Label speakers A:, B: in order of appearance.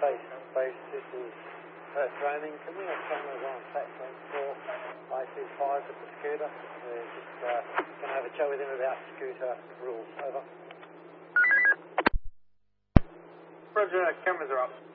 A: Base, this is Perth Roaming. Can we have cameras on platform 4, I25 with the scooter? We're just going to have a chat with him about scooter rules. Over.
B: Roger, cameras are up.